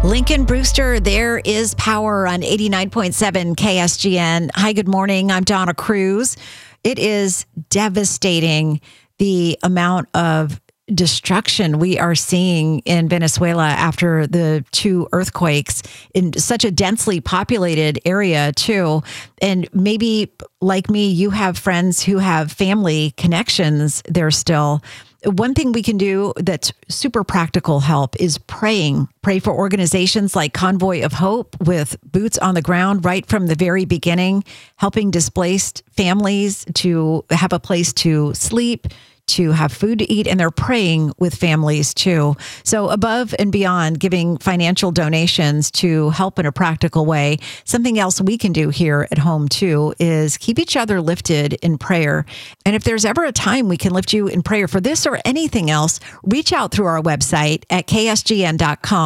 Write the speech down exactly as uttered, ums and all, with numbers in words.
Lincoln Brewster, there is power on eighty-nine point seven K S G N. Hi, good morning. I'm Donna Cruz. It is devastating, the amount of destruction we are seeing in Venezuela after the two earthquakes in such a densely populated area too. And maybe like me, you have friends who have family connections there still. One thing we can do that's super practical help is praying. Pray for organizations like Convoy of Hope with boots on the ground right from the very beginning, helping displaced families to have a place to sleep, to have food to eat, and they're praying with families too. So above and beyond giving financial donations to help in a practical way, something else we can do here at home too is keep each other lifted in prayer. And if there's ever a time we can lift you in prayer for this or anything else, reach out through our website at K S G N dot com.